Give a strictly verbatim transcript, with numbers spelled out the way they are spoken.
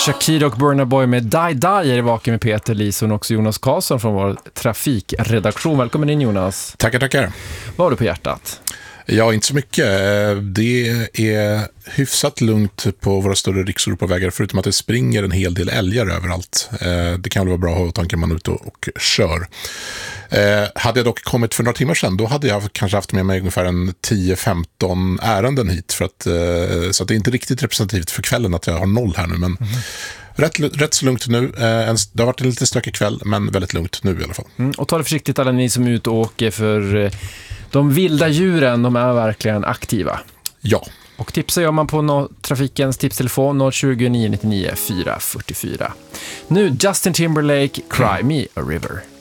Shakira och Burna Boy med Die Die är i vaken med Peter Lison och också Jonas Karlsson från vår trafikredaktion. Välkommen in, Jonas. Tackar, tackar. Vad har du på hjärtat? Ja, inte så mycket. Det är hyfsat lugnt på våra större rikseuropavägar, förutom att det springer en hel del älgar överallt. Det kan väl vara bra att ha tanken man är ute och kör. Hade jag dock kommit för några timmar sedan, då hade jag kanske haft med mig ungefär en tio femton ärenden hit. För att, så att det är inte riktigt representativt för kvällen att jag har noll här nu, men... Mm. Rätt, rätt så lugnt nu. Det har varit en lite stökig kväll, men väldigt lugnt nu i alla fall. Mm, och ta det försiktigt alla ni som är ute och åker, för de vilda djuren, de är verkligen aktiva. Ja. Och tipsa gör man på no- trafikens tipstelefon noll tjugo, nio nio nio, fyra fyra fyra. Nu Justin Timberlake, Cry Me a River.